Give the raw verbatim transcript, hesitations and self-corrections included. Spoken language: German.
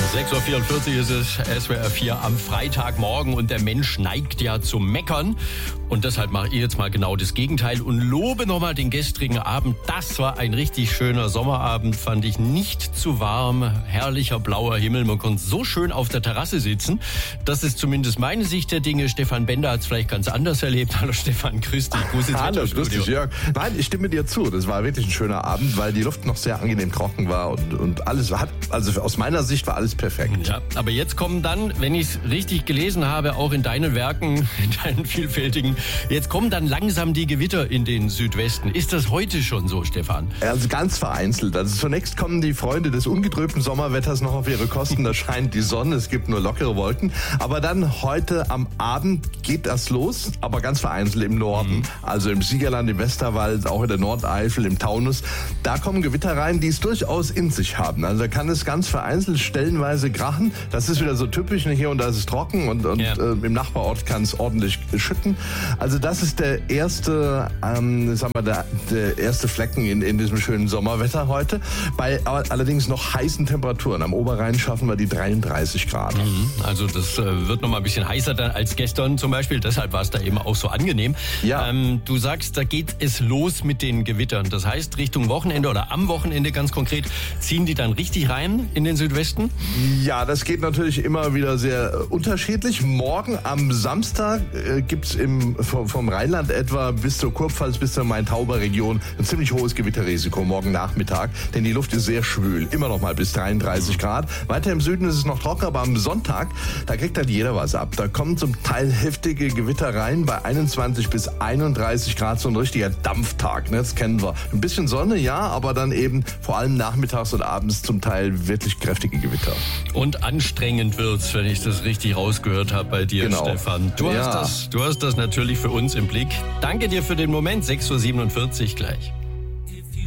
sechs Uhr vierundvierzig ist es, S W R vier am Freitagmorgen und der Mensch neigt ja zum Meckern. Und deshalb mache ich jetzt mal genau das Gegenteil und lobe nochmal den gestrigen Abend. Das war ein richtig schöner Sommerabend, fand ich, nicht zu warm, herrlicher blauer Himmel. Man konnte so schön auf der Terrasse sitzen. Das ist zumindest meine Sicht der Dinge. Stefan Bender hat es vielleicht ganz anders erlebt. Hallo Stefan, grüß dich. Gruß ins Hallo, grüß dich, Jörg. Nein, ich stimme dir zu. Das war wirklich ein schöner Abend, weil die Luft noch sehr angenehm trocken war und, und alles hat, also aus meiner Sicht war alles perfekt. Ja, aber jetzt kommen dann, wenn ich es richtig gelesen habe, auch in deinen Werken, in deinen vielfältigen, jetzt kommen dann langsam die Gewitter in den Südwesten. Ist das heute schon so, Stefan? Also ganz vereinzelt. Also zunächst kommen die Freunde des ungetrübten Sommerwetters noch auf ihre Kosten. Da scheint die Sonne, es gibt nur lockere Wolken. Aber dann heute am Abend geht das los, aber ganz vereinzelt im Norden. Mhm. Also im Siegerland, im Westerwald, auch in der Nordeifel, im Taunus. Da kommen Gewitter rein, die es durchaus in sich haben. Also da kann es ganz vereinzelt stellenweise krachen. Das ist wieder so typisch. Hier und da ist es trocken und, und ja. äh, im Nachbarort kann es ordentlich schütten. Also das ist der erste, ähm, sagen wir, der, der erste Flecken in, in diesem schönen Sommerwetter heute. Bei allerdings noch heißen Temperaturen. Am Oberrhein schaffen wir die dreiunddreißig Grad. Mhm. Also das äh, wird noch mal ein bisschen heißer dann als gestern zum Beispiel. Deshalb war es da eben auch so angenehm. Ja. Ähm, du sagst, da geht es los mit den Gewittern. Das heißt, Richtung Wochenende oder am Wochenende ganz konkret, ziehen die dann richtig rein in den Südwesten? Ja, das geht natürlich immer wieder sehr unterschiedlich. Morgen am Samstag äh, gibt's im vom, vom Rheinland etwa bis zur Kurpfalz, bis zur Main-Tauber-Region ein ziemlich hohes Gewitterrisiko morgen Nachmittag, denn die Luft ist sehr schwül, immer noch mal bis dreiunddreißig Grad. Weiter im Süden ist es noch trocken, aber am Sonntag, da kriegt halt jeder was ab. Da kommen zum Teil heftige Gewitter rein, bei einundzwanzig bis einunddreißig Grad, so ein richtiger Dampftag, ne? Das kennen wir. Ein bisschen Sonne, ja, aber dann eben vor allem nachmittags und abends zum Teil wirklich kräftige Gewitter. Und anstrengend wird's, wenn ich das richtig rausgehört habe bei dir, genau. Stefan. Du, ja. hast das, du hast das natürlich für uns im Blick. Danke dir für den Moment. sechs Uhr siebenundvierzig gleich.